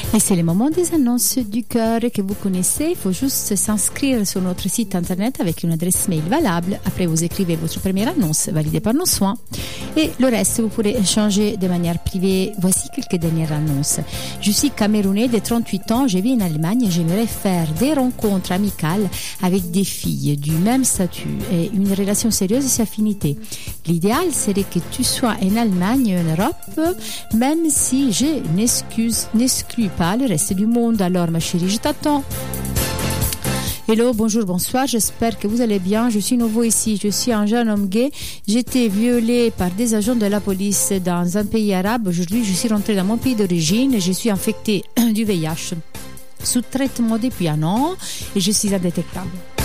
Et c'est le moment des annonces du cœur que vous connaissez. Il faut juste s'inscrire sur notre site internet avec une adresse mail valable. Après, vous écrivez votre première annonce validée par nos soins. Et le reste, vous pourrez échanger de manière privée. Voici quelques dernières annonces. Je suis camerounais de 38 ans. Je vis en Allemagne et j'aimerais faire des rencontres amicales avec des filles du même statut et une relation sérieuse et affinité. L'idéal serait que tu sois en Allemagne et en Europe, même si je n'exclus pas le reste du monde. Alors ma chérie, je t'attends. Hello, bonjour, bonsoir, j'espère que vous allez bien. Je suis nouveau ici, je suis un jeune homme gay. J'ai été violé par des agents de la police dans un pays arabe. Aujourd'hui, je suis rentré dans mon pays d'origine et je suis infecté du VIH. Sous traitement depuis un an et je suis indétectable.